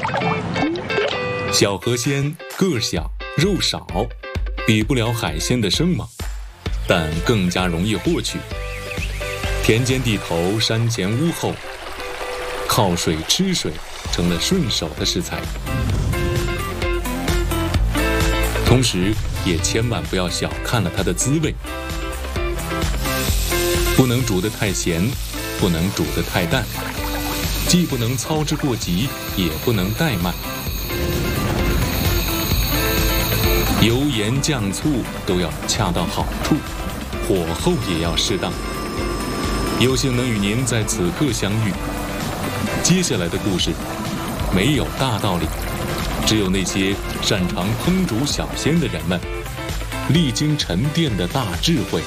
小河鲜个小肉少，比不了海鲜的生猛，但更加容易获取。田间地头山前屋后，靠水吃水成了顺手的食材。同时也千万不要小看了它的滋味，不能煮得太咸，不能煮得太淡，既不能操之过急，也不能怠慢。油盐酱醋都要恰到好处，火候也要适当。有幸能与您在此刻相遇，接下来的故事没有大道理，只有那些擅长烹煮小鲜的人们历经沉淀的大智慧。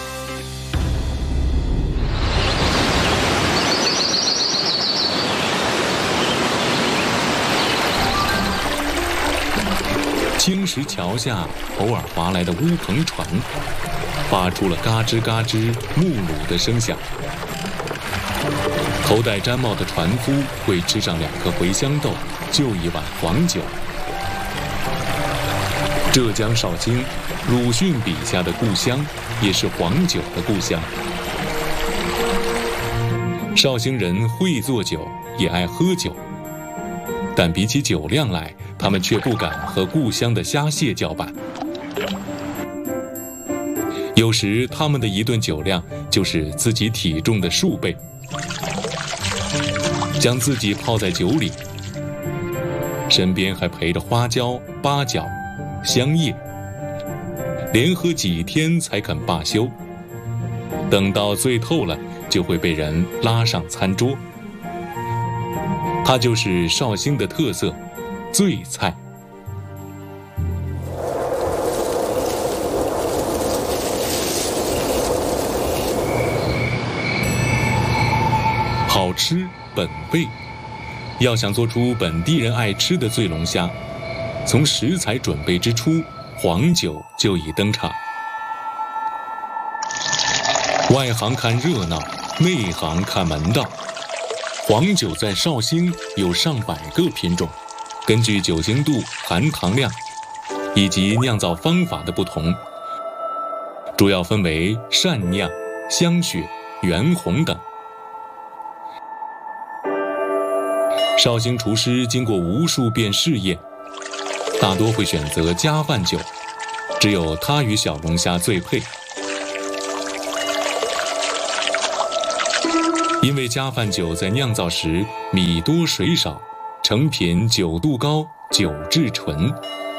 青石桥下偶尔划来的乌篷船，发出了嘎吱嘎吱木橹的声响。头戴毡帽的船夫会吃上2颗茴香豆，就1碗黄酒。浙江绍兴，鲁迅笔下的故乡，也是黄酒的故乡。绍兴人会做酒，也爱喝酒，但比起酒量来，他们却不敢和故乡的虾蟹叫板。有时他们的一顿酒量就是自己体重的数倍，将自己泡在酒里，身边还陪着花椒、八角、香叶，连喝几天才肯罢休。等到醉透了，就会被人拉上餐桌。它就是绍兴的特色，醉菜。好吃本味，要想做出本地人爱吃的醉龙虾，从食材准备之初，黄酒就已登场。外行看热闹，内行看门道。黄酒在绍兴有上百个品种，根据酒精度、含糖量以及酿造方法的不同，主要分为单酿、香雪、元红等。绍兴厨师经过无数遍试验，大多会选择加饭酒，只有它与小龙虾最配。因为加饭酒在酿造时米多水少，成品酒度高，酒质纯。